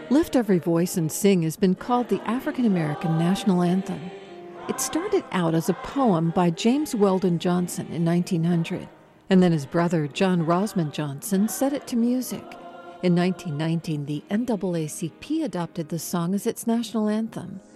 Lift Every Voice and Sing has been called the African American national anthem. It started out as a poem by James Weldon Johnson in 1900, and then his brother John Rosman Johnson set it to music. In 1919, the NAACP adopted the song as its national anthem.